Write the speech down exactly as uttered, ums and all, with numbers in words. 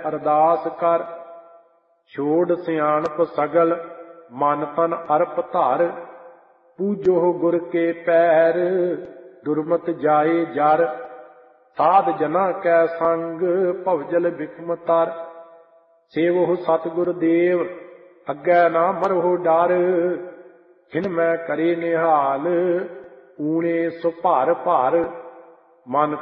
ਅਰਦਾਸ ਕਰ। ਛੋੜ ਸਿਆਣਪ ਸਗਲ ਮਨ ਤਨ ਅਰਪ ਧਰ। ਪੂਜੋ ਗੁਰ ਕੇ ਪੈਰ ਦੁਰਮਤ ਜਾਏ ਜਰ। ਸਾਧ ਜਨਾ ਕੈ ਸੰਗ ਭਵਜਲ ਬਿਖਮ ਤਰ। ਸੇਵਹੁ ਸਤਿਗੁਰ ਦੇਵ ਅੱਗੇ ਨਾ ਮਰਹੁ ਡਰ। ਖਿਨ ਮੈਂ ਕਰੇ ਨਿਹਾਲ ਊਣੇ ਸੁ ਭਰ ਭਰ। ਮਨ